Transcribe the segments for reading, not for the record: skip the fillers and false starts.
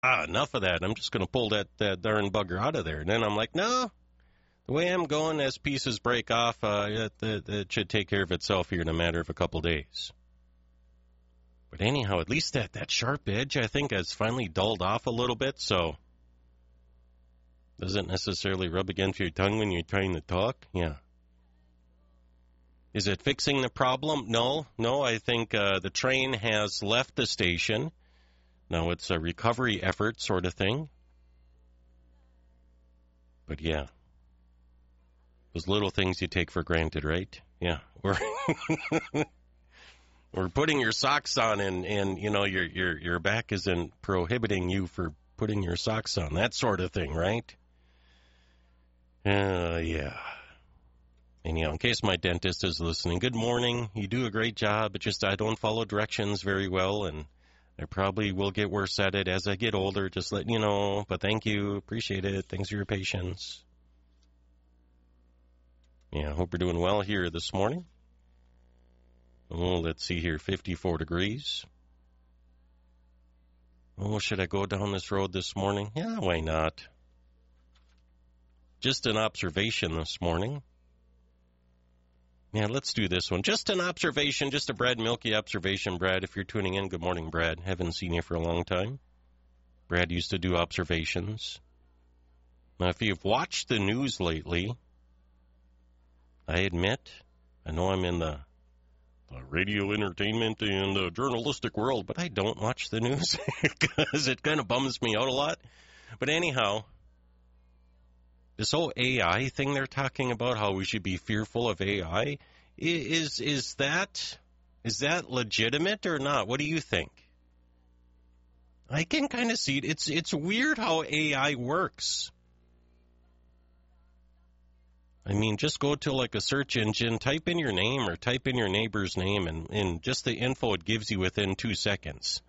enough of that. I'm just going to pull that darn bugger out of there. And then I'm like, no, the way I'm going, as pieces break off, it should take care of itself here in a matter of a couple days. But anyhow, at least that sharp edge, I think, has finally dulled off a little bit, so doesn't necessarily rub against your tongue when you're trying to talk. Yeah. Is it fixing the problem? No, I think the train has left the station. Now it's a recovery effort sort of thing. But yeah, those little things you take for granted, right? Yeah. We're putting your socks on and you know, your back isn't prohibiting you for putting your socks on. That sort of thing, right? Yeah. Anyhow, in case my dentist is listening, good morning. You do a great job. It's just I don't follow directions very well, and I probably will get worse at it as I get older. Just letting you know. But thank you. Appreciate it. Thanks for your patience. Yeah, hope you're doing well here this morning. Oh, let's see here, 54 degrees. Oh, should I go down this road this morning? Yeah, why not? Just an observation this morning. Yeah, let's do this one. Just an observation, just a Brad Milky observation. Brad, if you're tuning in, good morning, Brad. Haven't seen you for a long time. Brad used to do observations. Now, if you've watched the news lately, I admit, I know I'm in the radio entertainment and the journalistic world, but I don't watch the news because it kind of bums me out a lot. But anyhow, this whole AI thing they're talking about, how we should be fearful of AI, is that legitimate or not? What do you think? I can kind of see it. It's weird how AI works. I mean, just go to like a search engine, type in your name or type in your neighbor's name, and just the info it gives you within 2 seconds.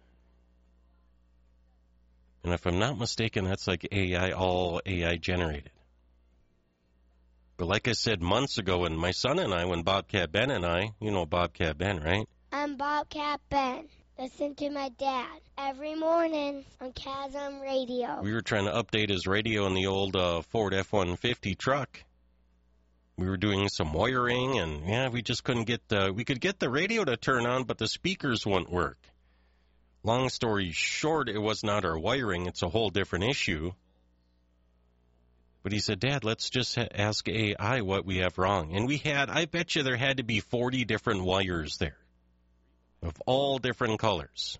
And if I'm not mistaken, that's like all AI generated. But like I said months ago, when my son and I, when Bobcat Ben and I, you know Bobcat Ben, right? I'm Bobcat Ben. Listen to my dad every morning on Chasm Radio. We were trying to update his radio in the old Ford F-150 truck. We were doing some wiring, and yeah, we just couldn't get we could get the radio to turn on, but the speakers wouldn't work. Long story short, it was not our wiring. It's a whole different issue. But he said, Dad, let's just ask AI what we have wrong. And we had, I bet you there had to be 40 different wires there of all different colors.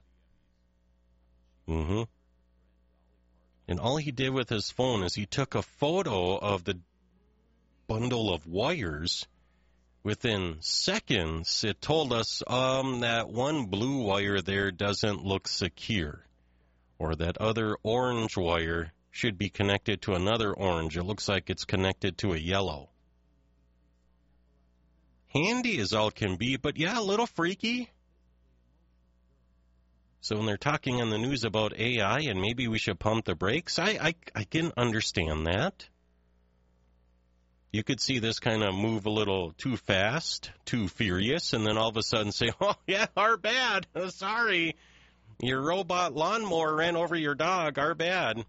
And all he did with his phone is he took a photo of the bundle of wires. Within seconds, it told us that one blue wire there doesn't look secure, or that other orange wire should be connected to another orange. It looks like it's connected to a yellow. Handy as all can be, but yeah, a little freaky. So when they're talking on the news about AI and maybe we should pump the brakes, I can understand that. You could see this kind of move a little too fast, too furious, and then all of a sudden say, oh, yeah, our bad. Sorry. Your robot lawnmower ran over your dog. Our bad.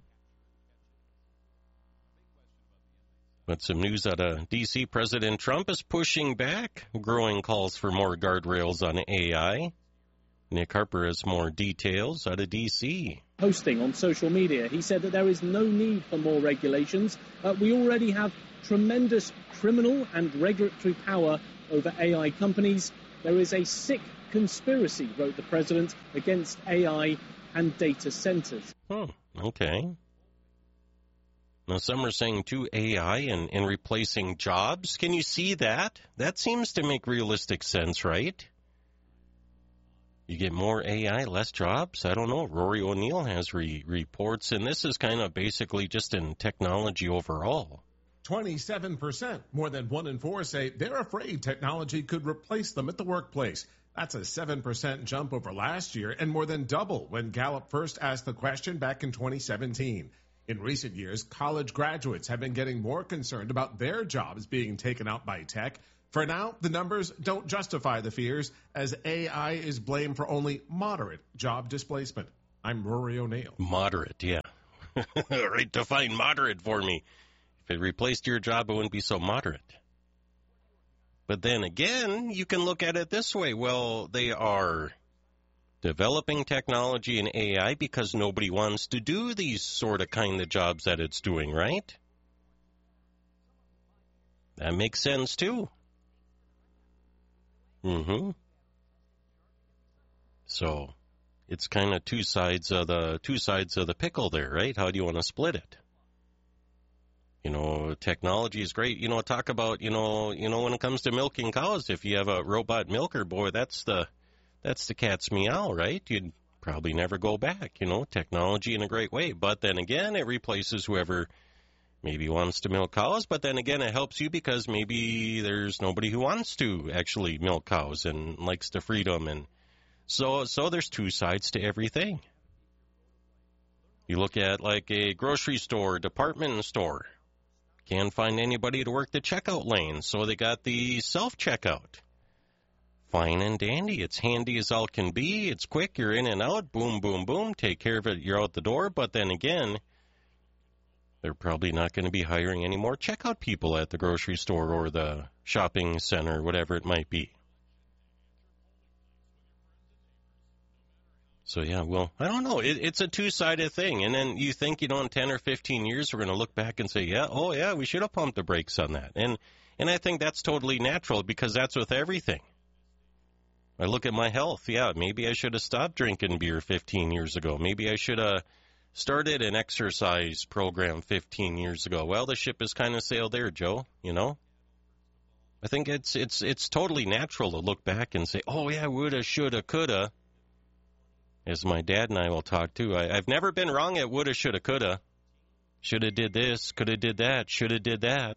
But some news out of D.C. President Trump is pushing back, growing calls for more guardrails on AI. Nick Harper has more details out of D.C. Posting on social media, he said that there is no need for more regulations. We already have tremendous criminal and regulatory power over AI companies. There is a sick conspiracy, wrote the president, against AI and data centers. Oh, okay. Now, some are saying to AI and replacing jobs. Can you see that? That seems to make realistic sense, right? You get more AI, less jobs? I don't know. Rory O'Neill has reports, and this is kind of basically just in technology overall. 27%, more than 1 in 4, say they're afraid technology could replace them at the workplace. That's a 7% jump over last year and more than double when Gallup first asked the question back in 2017. In recent years, college graduates have been getting more concerned about their jobs being taken out by tech. For now, the numbers don't justify the fears, as AI is blamed for only moderate job displacement. I'm Rory O'Neill. Moderate, yeah. Right, define moderate for me. If it replaced your job, it wouldn't be so moderate. But then again, you can look at it this way. Well, they are developing technology and AI because nobody wants to do these sort of kind of jobs that it's doing, right? That makes sense too. So it's kind of two sides of the pickle there, right? How do you want to split it? Technology is great. Talk about, when it comes to milking cows, if you have a robot milker, boy, that's the cat's meow, right? You'd probably never go back, technology in a great way. But then again, it replaces whoever maybe wants to milk cows. But then again, it helps you because maybe there's nobody who wants to actually milk cows and likes the freedom. And so there's two sides to everything. You look at like a grocery store, department store. Can't find anybody to work the checkout lane, so they got the self-checkout. Fine and dandy. It's handy as all can be. It's quick. You're in and out. Boom, boom, boom. Take care of it. You're out the door. But then again, they're probably not going to be hiring any more checkout people at the grocery store or the shopping center, whatever it might be. So, yeah, well, I don't know. It's a two-sided thing. And then you think, in 10 or 15 years, we're going to look back and say, we should have pumped the brakes on that. And I think that's totally natural because that's with everything. I look at my health. Yeah, maybe I should have stopped drinking beer 15 years ago. Maybe I should have started an exercise program 15 years ago. Well, the ship has kind of sailed there, Joe, I think it's totally natural to look back and say, woulda, shoulda, coulda. As my dad and I will talk too. I've never been wrong at woulda, shoulda, coulda. Shoulda did this, coulda did that, shoulda did that.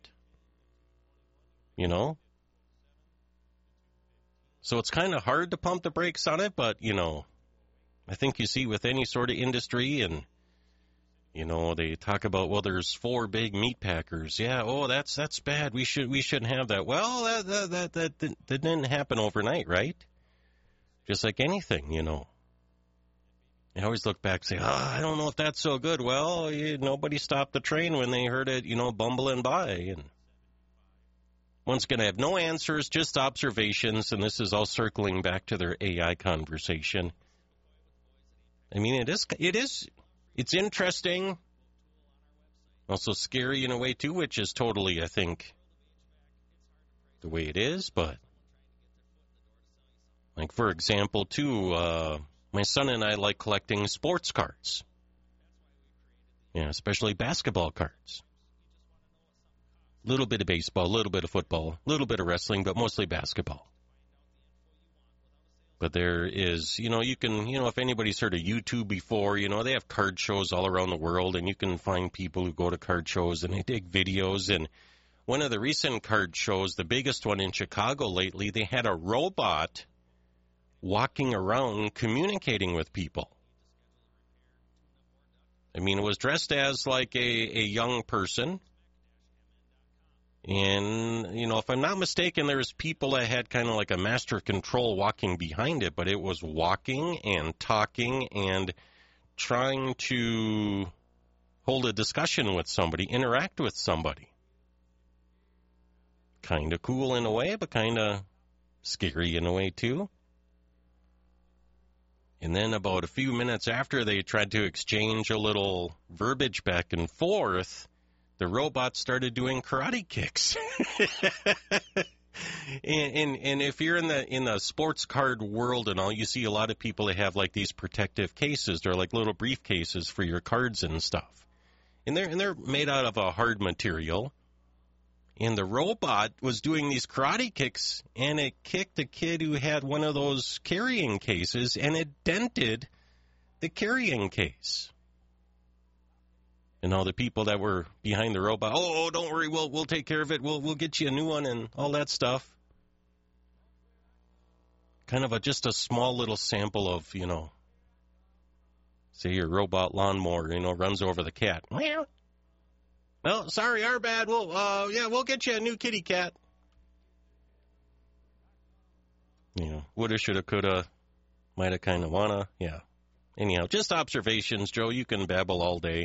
So it's kind of hard to pump the brakes on it, but, I think you see with any sort of industry and, they talk about, there's 4 big meat packers. Yeah, that's bad. We shouldn't have that. Well, that didn't happen overnight, right? Just like anything, I always look back and say, I don't know if that's so good. Well, nobody stopped the train when they heard it, bumbling by. And once again, I have no answers, just observations, and this is all circling back to their AI conversation. I mean, it's interesting, also scary in a way, too, which is totally, I think, the way it is. But, like, for example, too, my son and I like collecting sports cards, especially basketball cards. A little bit of baseball, a little bit of football, a little bit of wrestling, but mostly basketball. But there is, you can, if anybody's heard of YouTube before, they have card shows all around the world, and you can find people who go to card shows and they take videos. And one of the recent card shows, the biggest one in Chicago lately, they had a robot walking around communicating with people. I mean, it was dressed as like a young person. And, if I'm not mistaken, there's people that had kind of like a master control walking behind it, but it was walking and talking and trying to hold a discussion with somebody, interact with somebody. Kind of cool in a way, but kind of scary in a way, too. And then about a few minutes after they tried to exchange a little verbiage back and forth, the robot started doing karate kicks. and if you're in the sports card world and all, you see a lot of people that have like these protective cases. They're like little briefcases for your cards and stuff. And they're made out of a hard material. And the robot was doing these karate kicks, and it kicked a kid who had one of those carrying cases, and it dented the carrying case. And all the people that were behind the robot, don't worry, we'll take care of it. We'll get you a new one and all that stuff. Kind of just a small little sample of, say your robot lawnmower, runs over the cat. Meow. Well, sorry, our bad. We'll get you a new kitty cat. Woulda, shoulda, coulda, mighta, kinda, wanna. Yeah. Anyhow, just observations, Joe. You can babble all day.